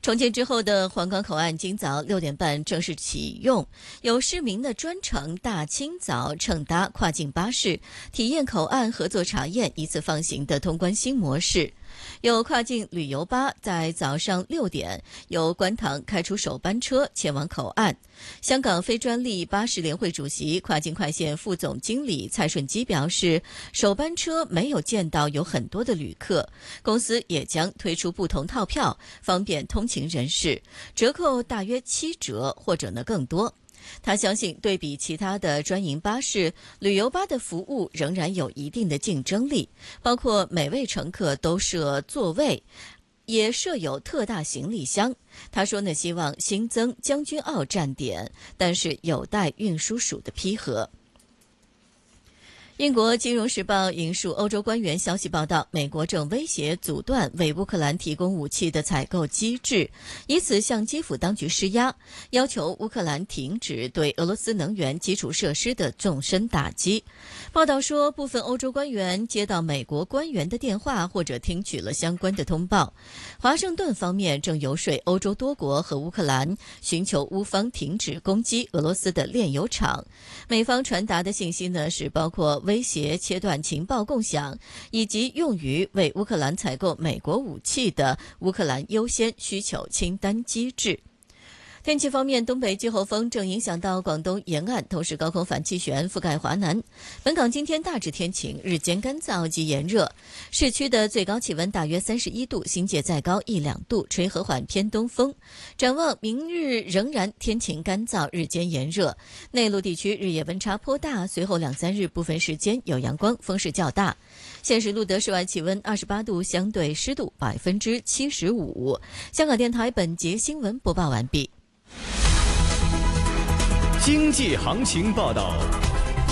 重建之后的皇岗口岸今早6点半正式启用，由市民的专程大清早乘搭跨境巴士，体验口岸合作查验一次放行的通关新模式。有跨境旅游巴在早上6点由观塘开出首班车前往口岸。香港非专利巴士联会主席、跨境快线副总经理蔡顺基表示，首班车没有见到有很多的旅客，公司也将推出不同套票，方便通勤人士，折扣大约7折或者更多。他相信对比其他的专营巴士，旅游巴的服务仍然有一定的竞争力，包括每位乘客都设座位，也设有特大行李箱。他说希望新增将军澳站点，但是有待运输署的批核。英国金融时报引述欧洲官员消息报道，美国正威胁阻断为乌克兰提供武器的采购机制，以此向基辅当局施压，要求乌克兰停止对俄罗斯能源基础设施的纵深打击。报道说，部分欧洲官员接到美国官员的电话或者听取了相关的通报。华盛顿方面正游说欧洲多国和乌克兰，寻求乌方停止攻击俄罗斯的炼油厂。美方传达的信息是包括威胁切断情报共享，以及用于为乌克兰采购美国武器的乌克兰优先需求清单机制。天气方面，东北季候风正影响到广东沿岸，同时高空反气旋覆盖华南。本港今天大致天晴，日间干燥及炎热，市区的最高气温大约31度，新界再高1-2度，吹和缓偏东风。展望明日仍然天晴干燥，日间炎热。内陆地区日夜温差颇大，随后2-3日部分时间有阳光，风势较大。现时录得室外气温28度，相对湿度75%。香港电台本节新闻播报完毕。 经济行情报道。